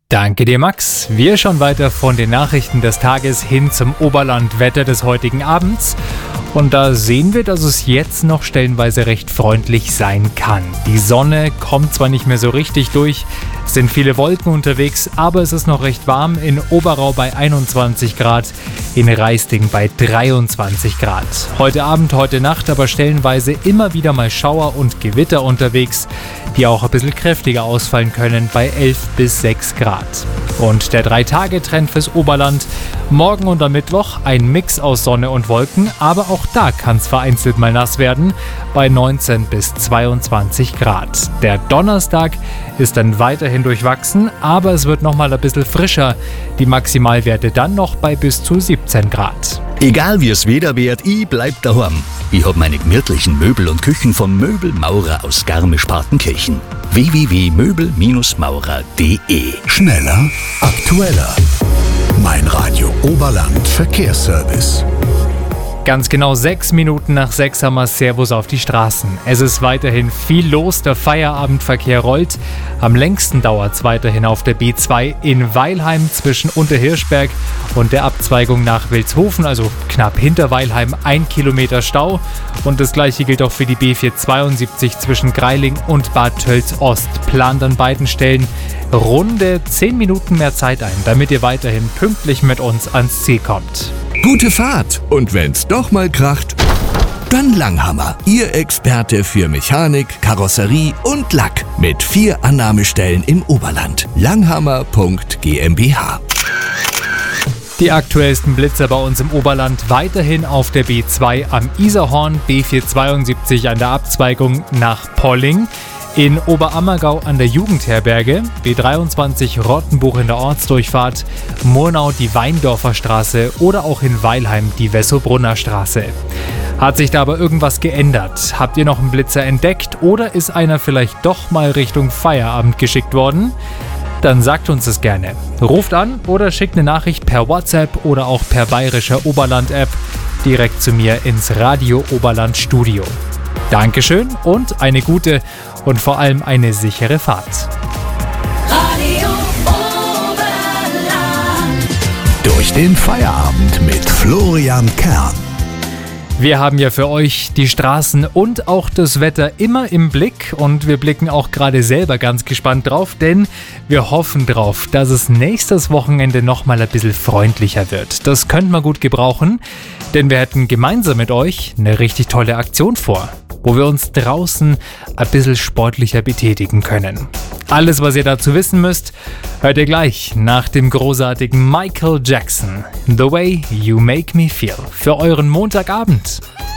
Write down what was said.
Danke dir, Max. Wir schauen weiter von den Nachrichten des Tages hin zum Oberlandwetter des heutigen Abends. Und da sehen wir, dass es jetzt noch stellenweise recht freundlich sein kann. Die Sonne kommt zwar nicht mehr so richtig durch, es sind viele Wolken unterwegs, aber es ist noch recht warm. In Oberau bei 21 Grad, in Raisting bei 23 Grad. Heute Abend, heute Nacht aber stellenweise immer wieder mal Schauer und Gewitter unterwegs, die auch ein bisschen kräftiger ausfallen können bei 11 bis 6 Grad. Und der 3-Tage-Trend fürs Oberland: morgen und am Mittwoch ein Mix aus Sonne und Wolken, aber auch da kann es vereinzelt mal nass werden, bei 19 bis 22 Grad. Der Donnerstag ist dann weiterhin durchwachsen, aber es wird nochmal ein bisschen frischer. Die Maximalwerte dann noch bei bis zu 17 Grad. Egal wie es Wetter wird, ich bleib daheim. Ich hab meine gemütlichen Möbel und Küchen vom Möbelmaurer aus Garmisch-Partenkirchen. www.möbelmaurer.de. Schneller, aktueller. Mein Radio Oberland Verkehrsservice. Ganz genau 6 Minuten nach 6 haben wir Servus auf die Straßen. Es ist weiterhin viel los, der Feierabendverkehr rollt. Am längsten dauert es weiterhin auf der B2 in Weilheim zwischen Unterhirschberg und der Abzweigung nach Vilshofen, also knapp hinter Weilheim, 1 Kilometer Stau. Und das gleiche gilt auch für die B472 zwischen Greiling und Bad Tölz-Ost. Plant an beiden Stellen runde 10 Minuten mehr Zeit ein, damit ihr weiterhin pünktlich mit uns ans Ziel kommt. Gute Fahrt! Und wenn's doch mal kracht, dann Langhammer. Ihr Experte für Mechanik, Karosserie und Lack. Mit 4 Annahmestellen im Oberland. Langhammer.gmbH. Die aktuellsten Blitzer bei uns im Oberland weiterhin auf der B2 am Isarhorn, B472 an der Abzweigung nach Polling, in Oberammergau an der Jugendherberge, B23 Rottenbuch in der Ortsdurchfahrt, Murnau die Weindorfer Straße oder auch in Weilheim die Wessobrunner Straße. Hat sich da aber irgendwas geändert? Habt ihr noch einen Blitzer entdeckt oder ist einer vielleicht doch mal Richtung Feierabend geschickt worden? Dann sagt uns es gerne. Ruft an oder schickt eine Nachricht per WhatsApp oder auch per bayerischer Oberland-App direkt zu mir ins Radio Oberland Studio. Dankeschön und eine gute und vor allem eine sichere Fahrt. Radio Oberland. Durch den Feierabend mit Florian Kern. Wir haben ja für euch die Straßen und auch das Wetter immer im Blick und wir blicken auch gerade selber ganz gespannt drauf, denn wir hoffen drauf, dass es nächstes Wochenende nochmal ein bisschen freundlicher wird. Das könnte man gut gebrauchen, denn wir hätten gemeinsam mit euch eine richtig tolle Aktion vor, wo wir uns draußen ein bisschen sportlicher betätigen können. Alles, was ihr dazu wissen müsst, hört ihr gleich nach dem großartigen Michael Jackson. The Way You Make Me Feel für euren Montagabend.